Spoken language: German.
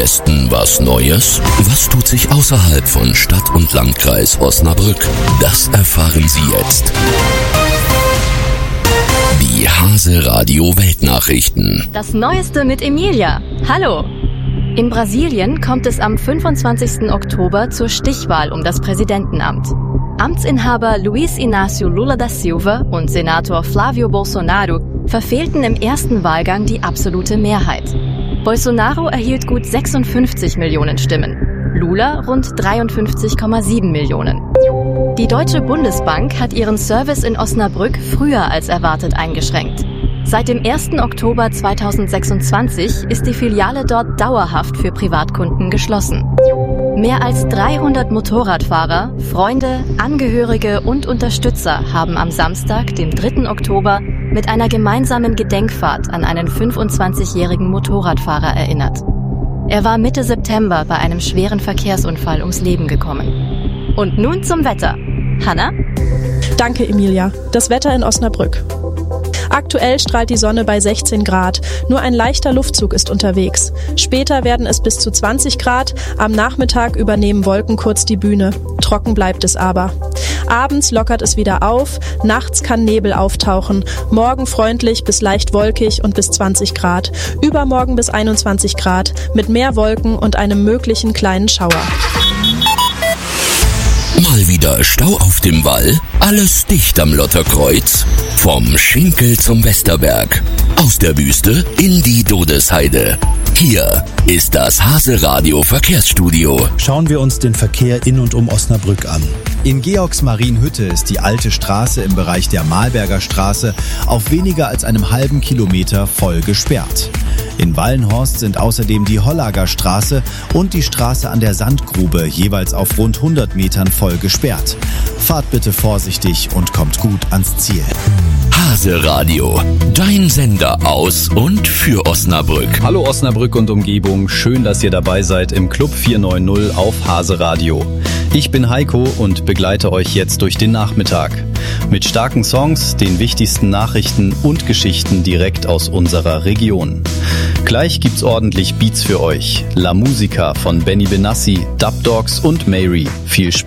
Westen was Neues? Was tut sich außerhalb von Stadt und Landkreis Osnabrück? Das erfahren Sie jetzt. Die Hase Radio Weltnachrichten. Das Neueste mit Emilia. Hallo! In Brasilien kommt es am 25. Oktober zur Stichwahl um das Präsidentenamt. Amtsinhaber Luiz Inácio Lula da Silva und Senator Flávio Bolsonaro verfehlten im ersten Wahlgang die absolute Mehrheit. Bolsonaro erhielt gut 56 Millionen Stimmen, Lula rund 53,7 Millionen. Die Deutsche Bundesbank hat ihren Service in Osnabrück früher als erwartet eingeschränkt. Seit dem 1. Oktober 2026 ist die Filiale dort dauerhaft für Privatkunden geschlossen. Mehr als 300 Motorradfahrer, Freunde, Angehörige und Unterstützer haben am Samstag, dem 3. Oktober, mit einer gemeinsamen Gedenkfahrt an einen 25-jährigen Motorradfahrer erinnert. Er war Mitte September bei einem schweren Verkehrsunfall ums Leben gekommen. Und nun zum Wetter. Hanna? Danke, Emilia. Das Wetter in Osnabrück. Aktuell strahlt die Sonne bei 16 Grad. Nur ein leichter Luftzug ist unterwegs. Später werden es bis zu 20 Grad. Am Nachmittag übernehmen Wolken kurz die Bühne. Trocken bleibt es aber. Abends lockert es wieder auf. Nachts kann Nebel auftauchen. Morgen freundlich bis leicht wolkig und bis 20 Grad. Übermorgen bis 21 Grad. Mit mehr Wolken und einem möglichen kleinen Schauer. Mal wieder Stau auf dem Wall? Alles dicht am Lotterkreuz? Vom Schinkel zum Westerberg. Aus der Wüste in die Dodesheide. Hier ist das Hase Radio Verkehrsstudio. Schauen wir uns den Verkehr in und um Osnabrück an. In Georgsmarienhütte ist die alte Straße im Bereich der Malberger Straße auf weniger als einem halben Kilometer voll gesperrt. In Wallenhorst sind außerdem die Hollager Straße und die Straße an der Sandgrube jeweils auf rund 100 Metern voll gesperrt. Fahrt bitte vorsichtig und kommt gut ans Ziel. Hase Radio, dein Sender aus und für Osnabrück. Hallo Osnabrück und Umgebung, schön, dass ihr dabei seid im Club 490 auf Hase Radio. Ich bin Heiko und begleite euch jetzt durch den Nachmittag. Mit starken Songs, den wichtigsten Nachrichten und Geschichten direkt aus unserer Region. Gleich gibt's ordentlich Beats für euch. La Musica von Benny Benassi, Dub Dogs und Mary. Viel Spaß.